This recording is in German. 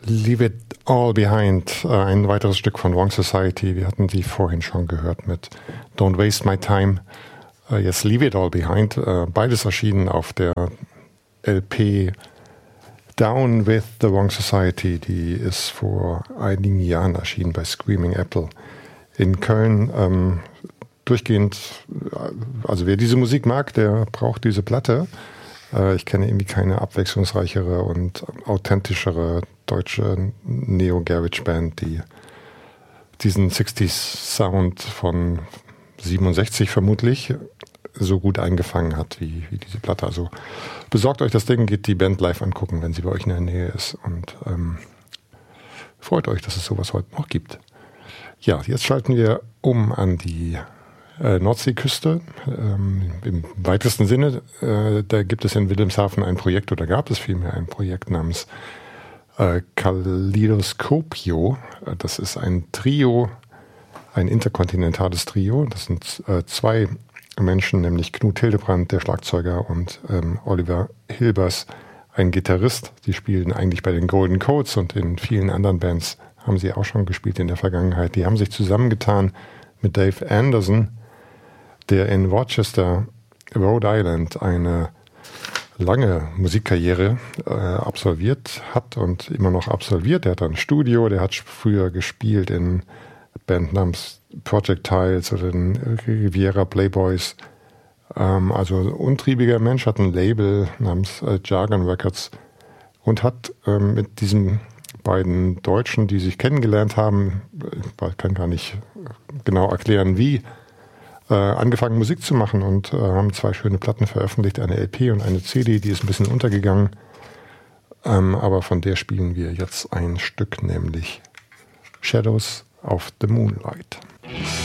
Leave It All Behind, ein weiteres Stück von Wrong Society. Wir hatten die vorhin schon gehört mit Don't Waste My Time. Jetzt Leave It All Behind. Beides erschienen auf der LP Down with the Wrong Society. Die ist vor einigen Jahren erschienen bei Screaming Apple in Köln. Durchgehend, also wer diese Musik mag, der braucht diese Platte. Ich kenne irgendwie keine abwechslungsreichere und authentischere deutsche Neo-Garage-Band, die diesen 60s-Sound von 67 vermutlich so gut eingefangen hat wie diese Platte. Also besorgt euch das Ding, geht die Band live angucken, wenn sie bei euch in der Nähe ist und freut euch, dass es sowas heute noch gibt. Ja, jetzt schalten wir um an die Nordseeküste. Im weitesten Sinne, da gibt es in Wilhelmshaven ein Projekt, oder gab es vielmehr ein Projekt namens Kaleidoskopio. Das ist ein Trio, ein interkontinentales Trio. Das sind zwei Menschen, nämlich Knut Hildebrand, der Schlagzeuger, und Oliver Hilbers, ein Gitarrist. Die spielen eigentlich bei den Golden Codes und in vielen anderen Bands haben sie auch schon gespielt in der Vergangenheit. Die haben sich zusammengetan mit Dave Anderson, der in Rochester, Rhode Island, eine lange Musikkarriere absolviert hat und immer noch absolviert. Der hat ein Studio, der hat früher gespielt in Band namens Projectiles oder den Riviera Playboys. Also ein untriebiger Mensch, hat ein Label namens Jargon Records und hat mit diesen beiden Deutschen, die sich kennengelernt haben, ich kann gar nicht genau erklären, wie, angefangen Musik zu machen und haben zwei schöne Platten veröffentlicht, eine LP und eine CD, die ist ein bisschen untergegangen, aber von der spielen wir jetzt ein Stück, nämlich Shadows of the Moonlight.